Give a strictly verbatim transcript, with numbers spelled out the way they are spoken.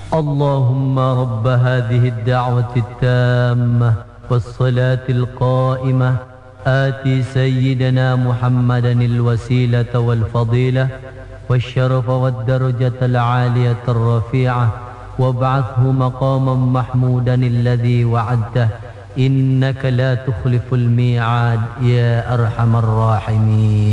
اللهم رب هذه الدعوة التامة والصلاة القائمة آتِ سيدنا محمدا الوسيلة والفضيلة والشرف والدرجة العالية الرفيعة وابعثه مقاما محمودا الذي وعدته إنك لا تخلف الميعاد يا أرحم الراحمين.